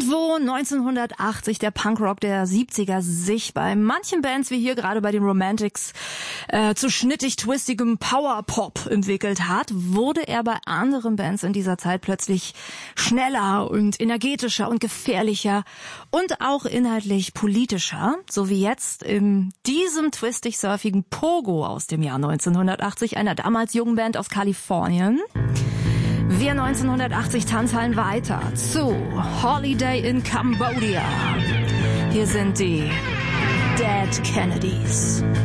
Und wo 1980 der Punkrock der 70er sich bei manchen Bands wie hier gerade bei den Romantics zu schnittig-twistigem Power-Pop entwickelt hat, wurde er bei anderen Bands in dieser Zeit plötzlich schneller und energetischer und gefährlicher und auch inhaltlich politischer, so wie jetzt in diesem twistig-surfigen Pogo aus dem Jahr 1980, einer damals jungen Band aus Kalifornien. Wir 1980 tanzhallen weiter zu Holiday in Cambodia. Hier sind die Dead Kennedys.